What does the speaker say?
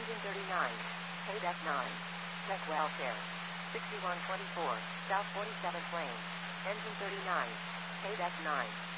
Engine 39. Paid F9. Check welfare. 6124. South 47 Plain. Engine 39. Paid F9.